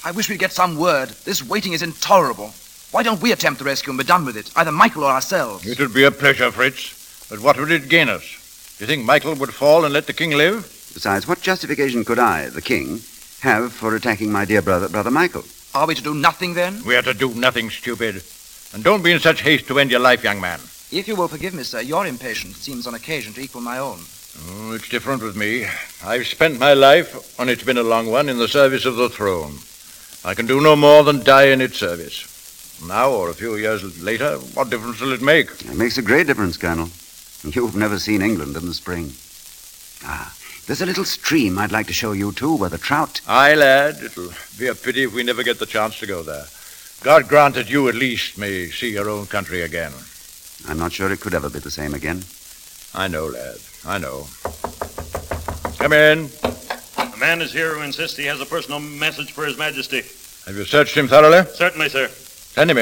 I wish we'd get some word. This waiting is intolerable. Why don't we attempt the rescue and be done with it? Either Michael or ourselves. It would be a pleasure, Fritz. But what would it gain us? Do you think Michael would fall and let the king live? Besides, what justification could I, the king, have for attacking my dear brother Michael? Are we to do nothing, then? We are to do nothing, stupid. And don't be in such haste to end your life, young man. If you will forgive me, sir, your impatience seems on occasion to equal my own. Oh, it's different with me. I've spent my life, and it's been a long one, in the service of the throne. I can do no more than die in its service. Now, or a few years later, what difference will it make? It makes a great difference, Colonel. You've never seen England in the spring. There's a little stream I'd like to show you, too, where the trout... Aye, lad. It'll be a pity if we never get the chance to go there. God grant that you at least may see your own country again. I'm not sure it could ever be the same again. I know, lad. I know. Come in. The man is here who insists he has a personal message for His Majesty. Have you searched him thoroughly? Certainly, sir.